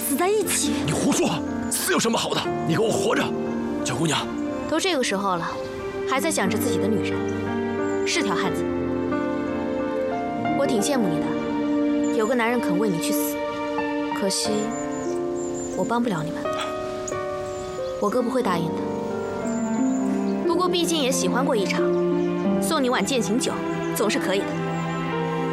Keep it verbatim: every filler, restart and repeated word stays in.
死在一起。 你胡说，死有什么好的？你给我活着！小姑娘， 都这个时候了，还在想着自己的女人，是条汉子。我挺羡慕你的，有个男人肯为你去死。可惜，我帮不了你们，我哥不会答应的。不过毕竟也喜欢过一场，送你碗践行酒，总是可以的。